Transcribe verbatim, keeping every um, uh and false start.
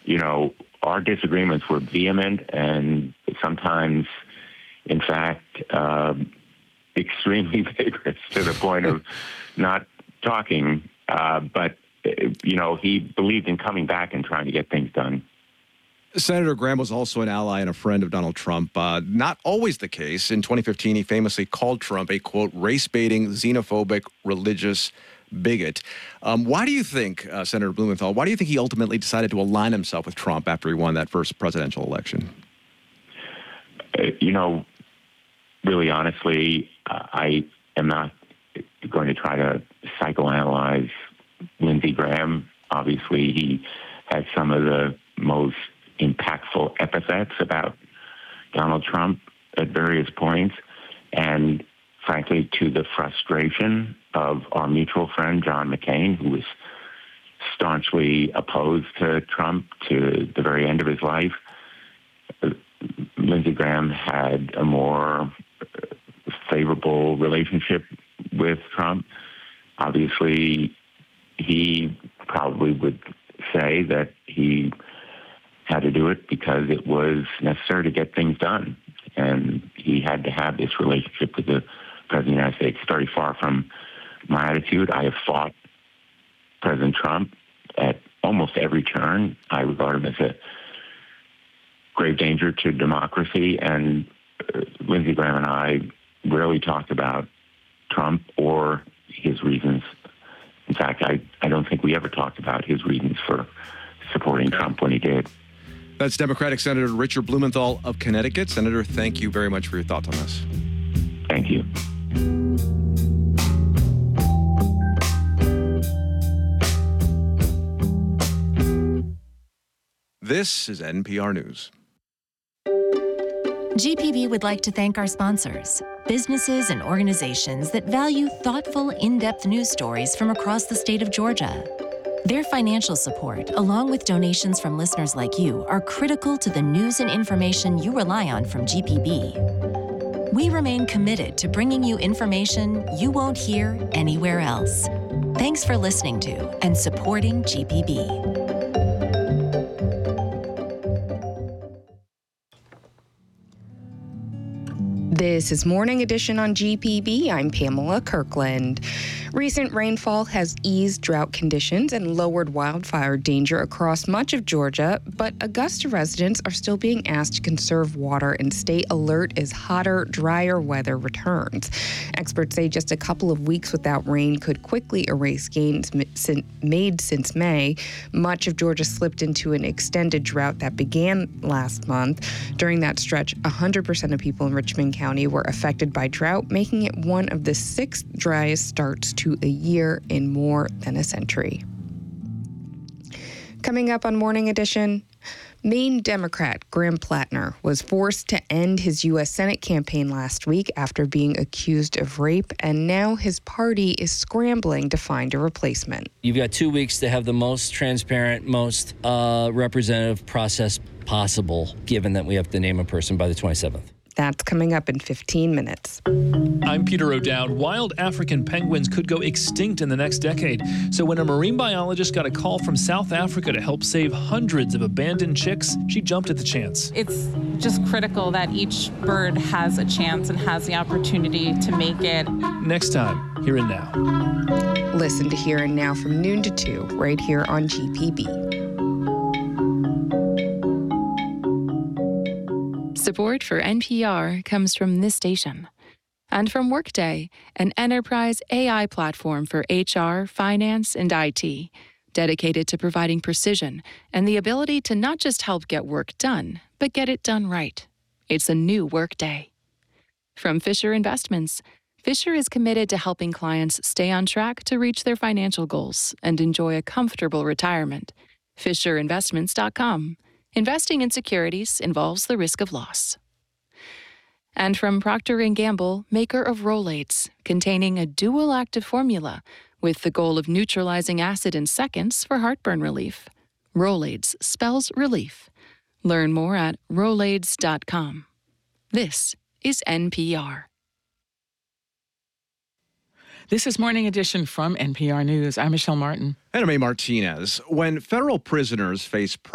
you know, our disagreements were vehement and sometimes, in fact, uh, extremely vigorous to the point of not talking. Uh, but, you know, he believed in coming back and trying to get things done. Senator Graham was also an ally and a friend of Donald Trump. Uh, not always the case. In twenty fifteen, he famously called Trump a, quote, race-baiting, xenophobic, religious bigot. Um, why do you think, uh, Senator Blumenthal, why do you think he ultimately decided to align himself with Trump after he won that first presidential election? Uh, you know, really honestly, uh, I am not going to try to psychoanalyze Lindsey Graham. Obviously, he had some of the most impactful epithets about Donald Trump at various points, and frankly, to the frustration of our mutual friend, John McCain, who was staunchly opposed to Trump to the very end of his life. Lindsey Graham had a more favorable relationship with Trump. Obviously, he probably would say that he had to do it because it was necessary to get things done. And he had to have this relationship with the President of the United States. Very far from my attitude. I have fought President Trump at almost every turn. I regard him as a grave danger to democracy. And uh, Lindsey Graham and I rarely talked about Trump or his reasons. In fact, I, I don't think we ever talked about his reasons for supporting Trump when he did. That's Democratic Senator Richard Blumenthal of Connecticut. Senator, thank you very much for your thoughts on this. Thank you. This is N P R News. G P B would like to thank our sponsors, businesses and organizations that value thoughtful, in-depth news stories from across the state of Georgia. Their financial support, along with donations from listeners like you, are critical to the news and information you rely on from G P B. We remain committed to bringing you information you won't hear anywhere else. Thanks for listening to and supporting G P B. This is Morning Edition on G P B. I'm Pamela Kirkland. Recent rainfall has eased drought conditions and lowered wildfire danger across much of Georgia, but Augusta residents are still being asked to conserve water and stay alert as hotter, drier weather returns. Experts say just a couple of weeks without rain could quickly erase gains made since May. Much of Georgia slipped into an extended drought that began last month. During that stretch, one hundred percent of people in Richmond County were affected by drought, making it one of the six driest starts to a year in more than a century. Coming up on Morning Edition, Maine Democrat Graham Plattner was forced to end his U S Senate campaign last week after being accused of rape, and now his party is scrambling to find a replacement. You've got two weeks to have the most transparent, most uh, representative process possible, given that we have to name a person by the twenty-seventh. That's coming up in fifteen minutes. I'm Peter O'Dowd. Wild African penguins could go extinct in the next decade. So when a marine biologist got a call from South Africa to help save hundreds of abandoned chicks, she jumped at the chance. It's just critical that each bird has a chance and has the opportunity to make it. Next time, Here and Now. Listen to Here and Now from noon to two, right here on G P B. Support for N P R comes from this station and from Workday, an enterprise A I platform for H R, finance, and I T, dedicated to providing precision and the ability to not just help get work done, but get it done right. It's a new Workday. From Fisher Investments, Fisher is committed to helping clients stay on track to reach their financial goals and enjoy a comfortable retirement. Fisher Investments dot com. Investing in securities involves the risk of loss. And from Procter and Gamble, maker of Rolaids, containing a dual active formula with the goal of neutralizing acid in seconds for heartburn relief. Rolaids spells relief. Learn more at Rolaids dot com. This is N P R. This is Morning Edition from N P R News. I'm Michelle Martin. And I'm A. Martinez. When federal prisoners face